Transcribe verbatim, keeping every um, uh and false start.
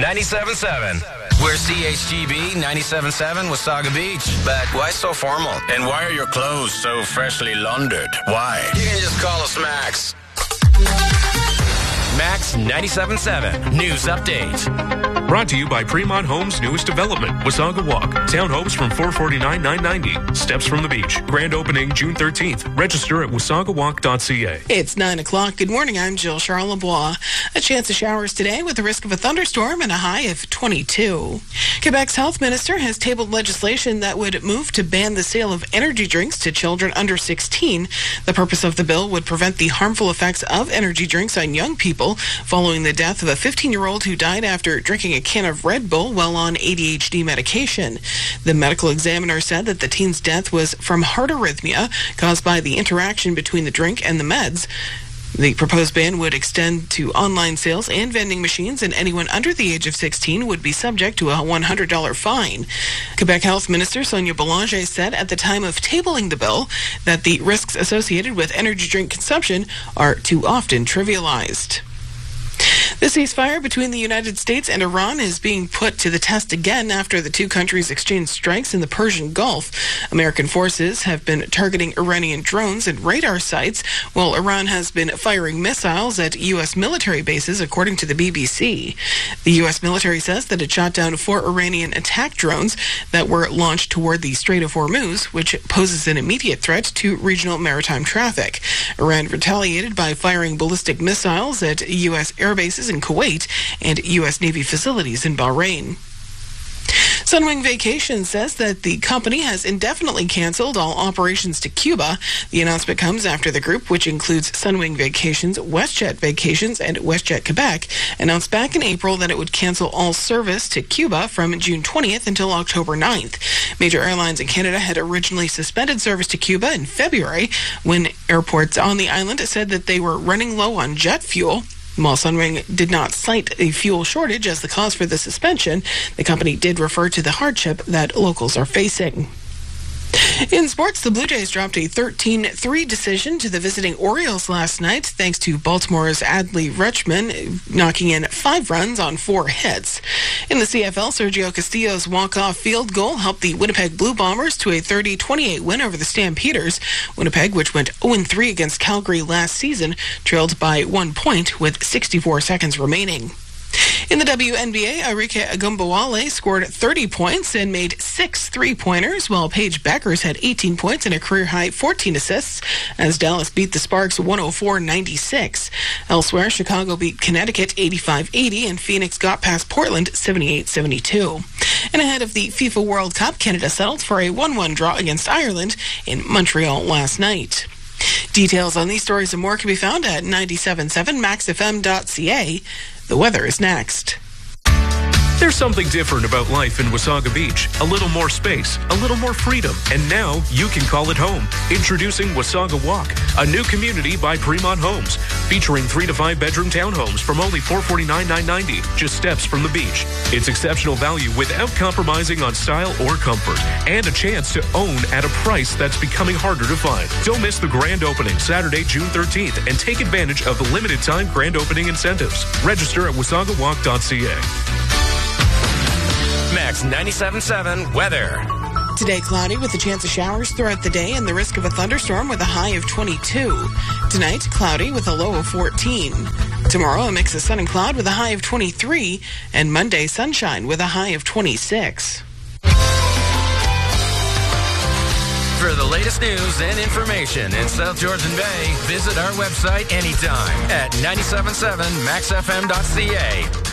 ninety-seven point seven. We're C H G B ninety-seven point seven Wasaga Beach. But why so formal? And why are your clothes so freshly laundered? Why? You can just call us Max. Max ninety-seven point seven News Update. Brought to you by Fremont Homes' newest development, Wasaga Walk. Townhomes from four forty-nine nine ninety. Steps from the beach. Grand opening June thirteenth. Register at wasaga walk dot c a. It's nine o'clock. Good morning. I'm Jill Charlebois. A chance of showers today with the risk of a thunderstorm and a high of twenty-two. Quebec's health minister has tabled legislation that would move to ban the sale of energy drinks to children under sixteen. The purpose of the bill would prevent the harmful effects of energy drinks on young people following the death of a fifteen-year-old who died after drinking a can of Red Bull while on A D H D medication. The medical examiner said that the teen's death was from heart arrhythmia caused by the interaction between the drink and the meds. The proposed ban would extend to online sales and vending machines, and anyone under the age of sixteen would be subject to a one hundred dollars fine. Quebec Health Minister Sonia Belanger said at the time of tabling the bill that the risks associated with energy drink consumption are too often trivialized. The ceasefire between the United States and Iran is being put to the test again after the two countries exchanged strikes in the Persian Gulf. American forces have been targeting Iranian drones and radar sites, while Iran has been firing missiles at U S military bases, according to the B B C. The U S military says that it shot down four Iranian attack drones that were launched toward the Strait of Hormuz, which poses an immediate threat to regional maritime traffic. Iran retaliated by firing ballistic missiles at U S air bases in Kuwait and U S Navy facilities in Bahrain. Sunwing Vacations says that the company has indefinitely canceled all operations to Cuba. The announcement comes after the group, which includes Sunwing Vacations, WestJet Vacations, and WestJet Quebec, announced back in April that it would cancel all service to Cuba from June twentieth until October ninth. Major airlines in Canada had originally suspended service to Cuba in February when airports on the island said that they were running low on jet fuel. While Sunwing did not cite a fuel shortage as the cause for the suspension, the company did refer to the hardship that locals are facing. In sports, the Blue Jays dropped a thirteen three decision to the visiting Orioles last night, thanks to Baltimore's Adley Rutschman knocking in five runs on four hits. In the C F L, Sergio Castillo's walk-off field goal helped the Winnipeg Blue Bombers to a thirty twenty-eight win over the Stampeders. Winnipeg, which went oh three against Calgary last season, trailed by one point with sixty-four seconds remaining. In the W N B A, Arike Agumbawale scored thirty points and made six three-pointers, while Paige Beckers had eighteen points and a career-high fourteen assists as Dallas beat the Sparks one oh four ninety-six. Elsewhere, Chicago beat Connecticut eighty-five eighty and Phoenix got past Portland seventy-eight seventy-two. And ahead of the FIFA World Cup, Canada settled for a one one draw against Ireland in Montreal last night. Details on these stories and more can be found at ninety-seven point seven max f m dot c a. The weather is next. There's something different about life in Wasaga Beach. A little more space, a little more freedom, and now you can call it home. Introducing Wasaga Walk, a new community by Fremont Homes, featuring three to five bedroom townhomes from only four forty-nine nine ninety, just steps from the beach. It's exceptional value without compromising on style or comfort, and a chance to own at a price that's becoming harder to find. Don't miss the grand opening Saturday, June thirteenth, and take advantage of the limited time grand opening incentives. Register at wasaga walk dot c a. Max ninety-seven point seven weather. Today, cloudy with a chance of showers throughout the day and the risk of a thunderstorm with a high of twenty-two. Tonight, cloudy with a low of fourteen. Tomorrow, a mix of sun and cloud with a high of twenty-three. And Monday, sunshine with a high of twenty-six. For the latest news and information in South Georgian Bay, visit our website anytime at ninety-seven point seven max f m dot c a.